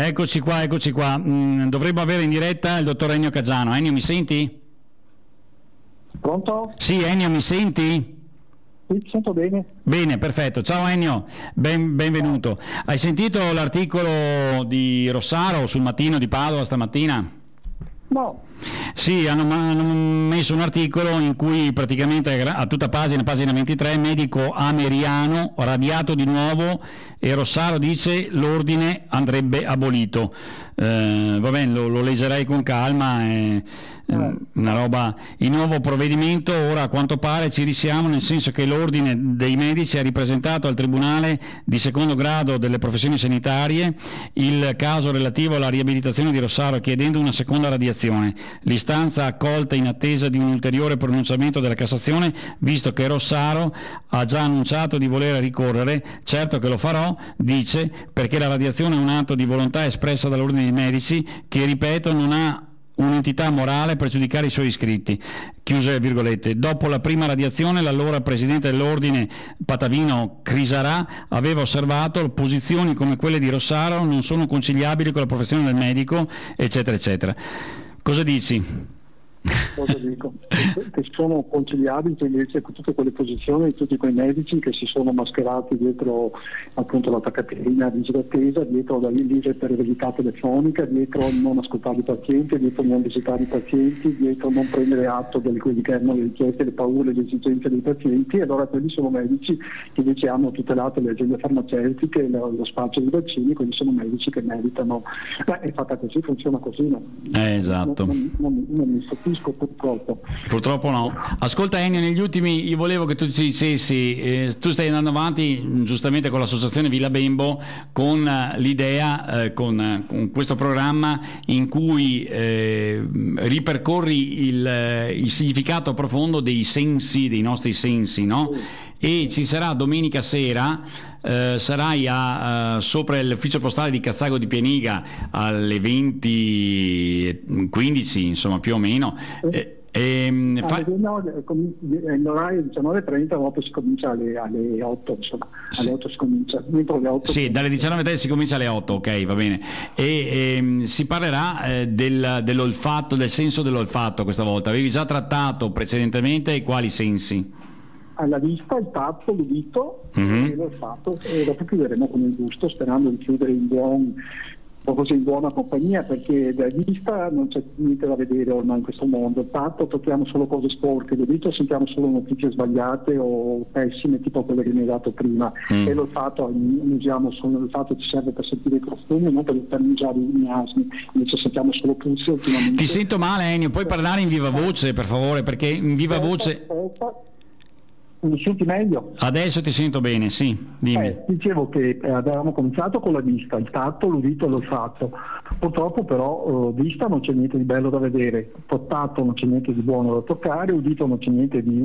Eccoci qua, eccoci qua. Dovremmo avere in diretta il dottor Ennio Caggiano. Ennio, mi senti? Pronto? Sì, Ennio, mi senti? Sì, sento bene. Bene, perfetto. Ciao Ennio, benvenuto. Hai sentito l'articolo di Rossaro sul Mattino di Padova stamattina? No. Sì, hanno messo un articolo in cui praticamente a tutta pagina 23, medico ameriano radiato di nuovo e Rossaro dice l'ordine andrebbe abolito. Va bene, lo leggerei con calma, una roba, il nuovo provvedimento ora a quanto pare ci risiamo, nel senso che l'ordine dei medici ha ripresentato al Tribunale di secondo grado delle professioni sanitarie il caso relativo alla riabilitazione di Rossaro chiedendo una seconda radiazione. L'istanza accolta in attesa di un ulteriore pronunciamento della Cassazione, visto che Rossaro ha già annunciato di voler ricorrere. Certo che lo farò, dice, perché la radiazione è un atto di volontà espressa dall'ordine dei medici che, ripeto, non ha un'entità morale per giudicare i suoi iscritti. Chiuse virgolette. Dopo la prima radiazione l'allora presidente dell'ordine Patavino Crisarà aveva osservato posizioni come quelle di Rossaro non sono conciliabili con la professione del medico, eccetera eccetera. Cosa dici? Cosa dico? Che sono conciliabili invece con tutte quelle posizioni di tutti quei medici che si sono mascherati dietro appunto l'attaccatina di attesa, dietro la lise per verità telefonica, dietro non ascoltare i pazienti, dietro non visitare i pazienti, dietro non prendere atto di quelli che erano le richieste, le paure, le esigenze dei pazienti. E allora quelli sono medici che invece hanno tutelato le aziende farmaceutiche, lo spazio dei vaccini, quindi sono medici che meritano. È fatta così, funziona così, no? Esatto. Non mi stupisco. Purtroppo no. Ascolta Ennio, negli ultimi io volevo che tu ci dicessi, tu stai andando avanti giustamente con l'associazione Villa Bembo con l'idea, con questo programma in cui ripercorri il significato profondo dei sensi, dei nostri sensi, no? E ci sarà domenica sera, sarai sopra l'ufficio postale di Cazzago di Pianiga alle 20:15, insomma, più o meno. L'orario 19:30, dopo si comincia alle 8, insomma, alle 8 si comincia. Alle 8 sì, dalle 19:30 si comincia alle 8, ok, va bene. E si parlerà dell'olfatto, del senso dell'olfatto questa volta. Avevi già trattato precedentemente quali sensi? Alla vista, il tatto, l'udito e l'olfatto, e dopo chiuderemo con il gusto, sperando di chiudere in buona compagnia, perché da vista non c'è niente da vedere ormai in questo mondo. Il tatto tocchiamo solo cose sporche, l'udito sentiamo solo notizie sbagliate o pessime, tipo quelle che mi hai dato prima, e l'olfatto usiamo solo, l'olfatto ci serve per sentire i profumi, non per danneggiare i miasmi, invece sentiamo solo pulsi ultimamente. Ti sento male Ennio, puoi parlare in viva voce per favore, perché in viva voce... Mi senti meglio? Adesso ti sento bene, sì, dimmi. Dicevo che avevamo cominciato con la vista, il tatto, l'udito e l'olfatto. Purtroppo però vista non c'è niente di bello da vedere, tatto non c'è niente di buono da toccare, udito non c'è niente di